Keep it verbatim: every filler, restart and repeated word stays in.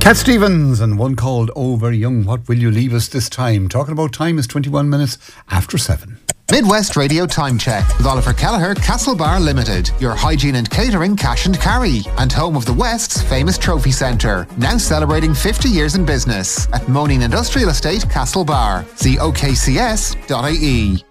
Cat Stevens and one called Oh Very Young. What will you leave us this time? Talking about time is twenty-one minutes after seven. Midwest Radio Time Check with Oliver Kelleher, Castlebar Limited, your hygiene and catering cash and carry, and home of the West's famous trophy centre, now celebrating fifty years in business at Moaning Industrial Estate, Castlebar. See O K C S dot I E.